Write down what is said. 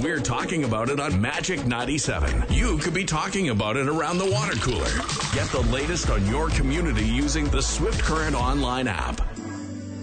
we're talking about it on Magic 97. You could be talking about it around the water cooler. Get the latest on your community using the Swift Current online app.